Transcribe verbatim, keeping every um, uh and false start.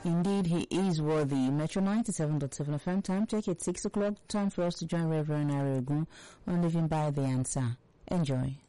Indeed, he is worthy. Metro ninety-seven point seven F M time check at six o'clock. Time for us to join Reverend Ariogun on Living by the Answer. Enjoy.